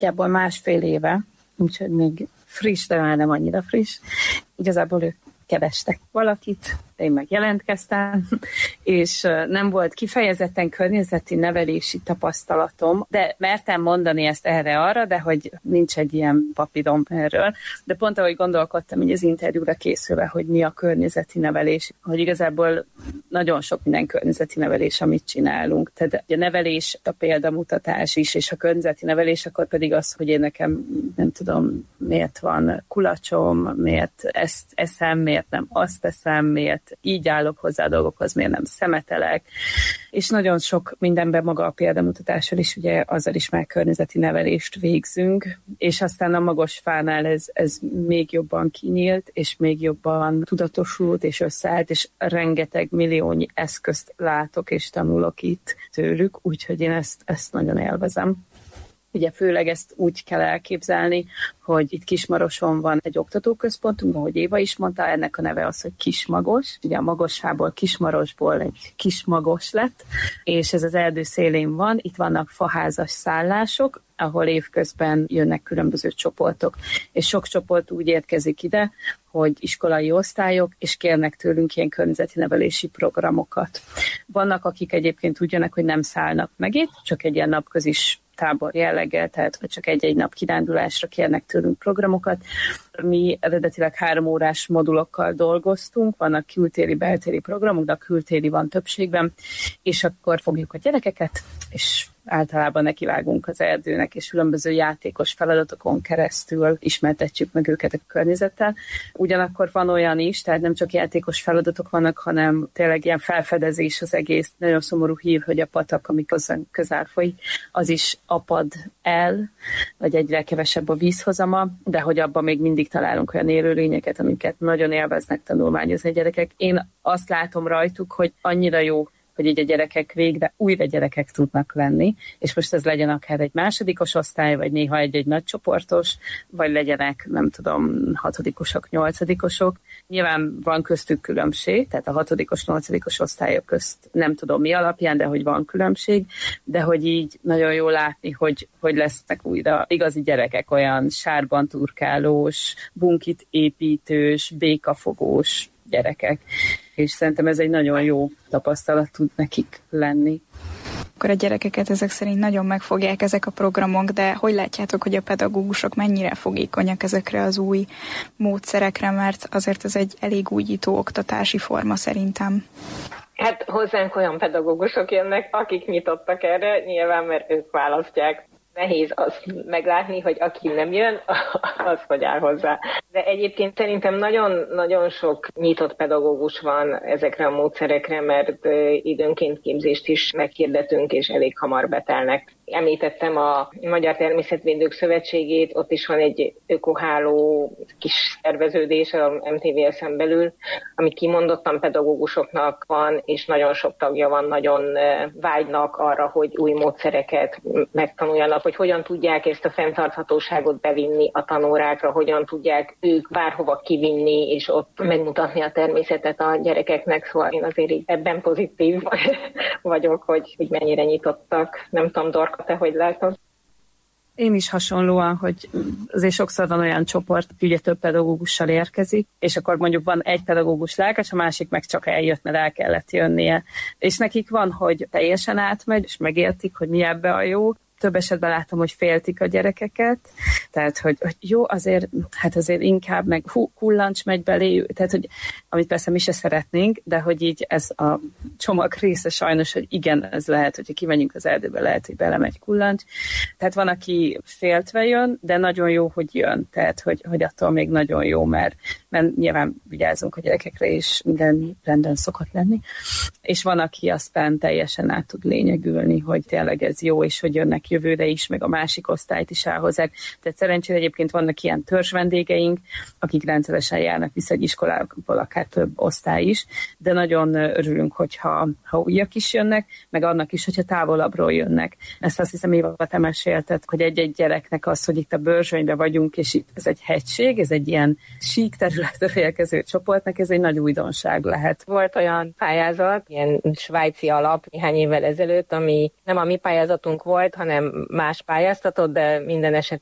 nagyjából 1,5 éve, úgyhogy még friss, de már nem annyira friss. Igazából ők kerestek valakit, én meg jelentkeztem, és nem volt kifejezetten környezeti nevelési tapasztalatom, de mertem mondani ezt erre-arra, de hogy nincs egy ilyen papírom erről. De pont ahogy gondolkodtam így az interjúra készülve, hogy mi a környezeti nevelés, hogy igazából nagyon sok minden környezeti nevelés, amit csinálunk. Tehát a nevelés, a példamutatás is, és a környezeti nevelés, akkor pedig az, hogy én nekem nem tudom, miért van kulacsom, miért ezt eszem, miért nem azt eszem, miért így állok hozzá a dolgokhoz, miért nem szemetelek, és nagyon sok mindenben maga a példamutatással is, ugye azzal is már környezeti nevelést végzünk, és aztán a Magosfánál ez még jobban kinyílt, és még jobban tudatosult, és összeállt, és rengeteg milliónyi eszközt látok, és tanulok itt tőlük, úgyhogy én ezt nagyon élvezem. Ugye főleg ezt úgy kell elképzelni, hogy itt Kismaroson van egy oktatóközpontunk, ahogy Éva is mondta, ennek a neve az, hogy Kismagos. Ugye a Magosfából, Kismarosból egy Kismagos lett, és ez az erdő szélén van, itt vannak faházas szállások, ahol évközben jönnek különböző csoportok, és sok csoport úgy érkezik ide, hogy iskolai osztályok, és kérnek tőlünk ilyen környezeti nevelési programokat. Vannak, akik egyébként úgy jönnek, hogy nem szállnak meg itt, csak egy ilyen napközis tábor jelleggel, tehát vagy csak egy-egy nap kirándulásra kérnek tőlünk programokat. Mi eredetileg 3 órás modulokkal dolgoztunk, vannak kültéri, beltéri programok, de a kültéri van többségben, és akkor fogjuk a gyerekeket, és általában nekivágunk az erdőnek, és különböző játékos feladatokon keresztül ismertetjük meg őket a környezettel. Ugyanakkor van olyan is, tehát nem csak játékos feladatok vannak, hanem tényleg ilyen felfedezés az egész. Nagyon szomorú hír, hogy a patak, amik közel folyik, az is apad el, vagy egyre kevesebb a vízhozama, de hogy abban még mindig találunk olyan élőlényeket, amiket nagyon élveznek tanulmányozni a gyerekek. Én azt látom rajtuk, hogy annyira jó, hogy így a gyerekek végre újra gyerekek tudnak lenni, és most ez legyen akár egy másodikos osztály, vagy néha egy nagy csoportos, vagy legyenek, nem tudom, 6-osok, 8-osok. Nyilván van köztük különbség, tehát a 6-os, 8-os osztályok közt nem tudom mi alapján, de hogy van különbség, de hogy így nagyon jó látni, hogy lesznek újra igazi gyerekek, olyan sárban turkálós, bunkit építős, békafogós gyerekek. És szerintem ez egy nagyon jó tapasztalat tud nekik lenni. Akkor a gyerekeket ezek szerint nagyon megfogják ezek a programok, de hogy látjátok, hogy a pedagógusok mennyire fogékonyak ezekre az új módszerekre, mert azért ez egy elég újító oktatási forma szerintem. Hát hozzánk olyan pedagógusok jönnek, akik nyitottak erre, nyilván, mert ők választják. Nehéz azt meglátni, hogy aki nem jön, az hogy áll hozzá. De egyébként szerintem nagyon sok nyitott pedagógus van ezekre a módszerekre, mert időnként képzést is meghirdetünk, és elég hamar betelnek. Említettem a Magyar Természetvédők Szövetségét, ott is van egy ökoháló kis szerveződés a MTVS-en belül, ami kimondottan pedagógusoknak van, és nagyon sok tagja van, nagyon vágynak arra, hogy új módszereket megtanuljanak, hogy hogyan tudják ezt a fenntarthatóságot bevinni a tanórákra, hogyan tudják ők bárhova kivinni, és ott megmutatni a természetet a gyerekeknek. Szóval én azért így ebben pozitív vagyok, hogy mennyire nyitottak. Nem tudom, Dorka, te hogy látod? Én is hasonlóan, hogy azért sokszor van olyan csoport, ugye több pedagógussal érkezik, és akkor mondjuk van egy pedagógus lelkes, a másik meg csak eljött, mert el kellett jönnie. És nekik van, hogy teljesen átmegy, és megértik, hogy mi ebbe a jó. Több esetben látom, hogy féltik a gyerekeket, tehát, hogy jó, azért inkább meg kullancs megy belé, tehát, hogy amit persze mi se szeretnénk, de hogy így ez a csomag része sajnos, hogy igen, ez lehet, hogyha kimegyünk az erdőbe, lehet, hogy belemegy kullancs. Tehát van, aki féltve jön, de nagyon jó, hogy jön, tehát, hogy attól még nagyon jó, mert nyilván vigyázunk a gyerekekre, és minden rendben szokott lenni. És van, aki aztán teljesen át tud lényegülni, hogy tényleg ez jó, és hogy jönnek jövőre is, meg a másik osztályt is elhozzák. Tehát szerencsére egyébként vannak ilyen törzs vendégeink, akik rendszeresen járnak vissza egy iskolából, akár több osztály is, de nagyon örülünk, hogyha újak is jönnek, meg annak is, hogyha távolabbról jönnek. Ezt azt hiszem, Éva, te mesélted, hogy egy-egy gyereknek az, hogy itt a Börzsönyben vagyunk, és itt ez egy hegység, ez egy ilyen sík terület, területről érkező csoportnak ez egy nagy újdonság lehet. Volt olyan pályázat, ilyen svájci alap néhány évvel ezelőtt, ami nem a mi pályázatunk volt, hanem más pályáztatott, de minden esetre